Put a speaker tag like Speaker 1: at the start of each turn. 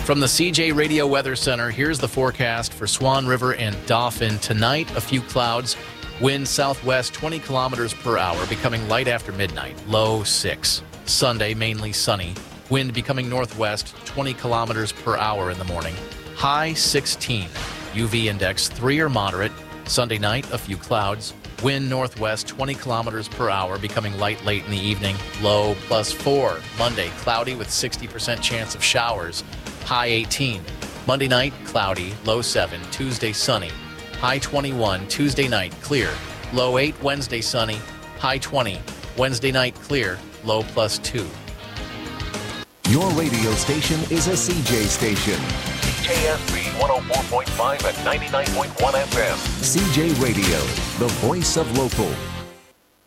Speaker 1: From the CJ Radio Weather Center, here's the forecast for Swan River and Dauphin. Tonight, a few clouds. Wind southwest 20 kilometers per hour, becoming light after midnight. Low 6. Sunday, mainly sunny. Wind becoming northwest 20 kilometers per hour in the morning. High 16. UV index 3 or moderate. Sunday night, a few clouds. Wind northwest 20 kilometers per hour, becoming light late in the evening. Low +4. Monday, cloudy with 60% chance of showers. High 18. Monday night, cloudy. Low 7. Tuesday, sunny. High 21. Tuesday night, clear. Low 8. Wednesday, sunny. High 20. Wednesday night, clear. Low +2.
Speaker 2: Your radio station is a CJ station.
Speaker 3: KSB 104.5 and 99.1 FM.
Speaker 2: CJ Radio, the voice of local.